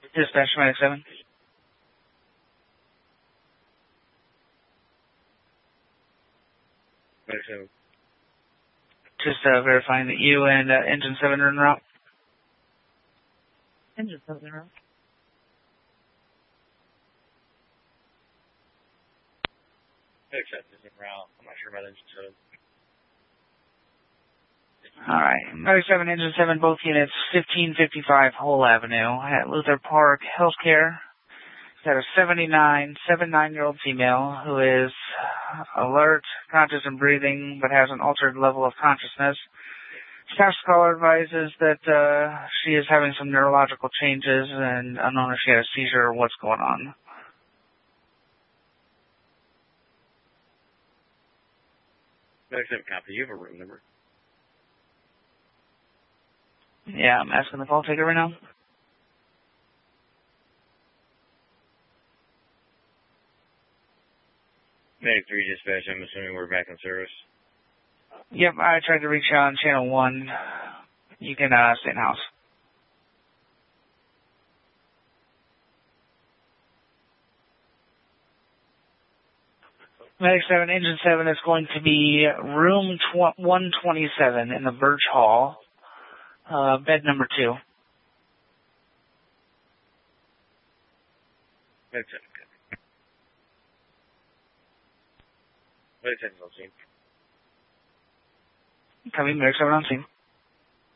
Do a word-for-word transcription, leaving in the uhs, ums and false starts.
Dispatch Medic seven. Medic seven. Just uh, verifying that you and uh, Engine seven are en route. Engine seven en route. Medic seven is en route. I'm not sure about Engine seven. All right. Medic seven, Engine seven, both units, fifteen fifty-five Hull Avenue at Luther Park Healthcare. Got a seventy-nine, seventy-nine-year-old female who is alert, conscious and breathing, but has an altered level of consciousness. Staff caller advises that uh, she is having some neurological changes and unknown if she had a seizure or what's going on. Medic seven copy. You have a room number? Yeah, I'm asking the call taker right now. Medic three dispatch, I'm assuming we're back in service. Yep, I tried to reach you on channel one. You can uh, stay in house. Medic seven, Engine seven is going to be room one twenty-seven in the Birch Hall, uh, bed number two. Medic seven copy. Medic seven on scene. Coming, Medic seven on scene.